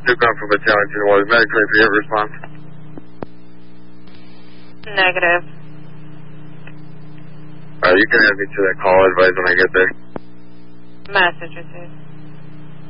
Duke on for Battalion 2, was medic 23 response? Negative. You can add me to that call, advise when I get there. Message received.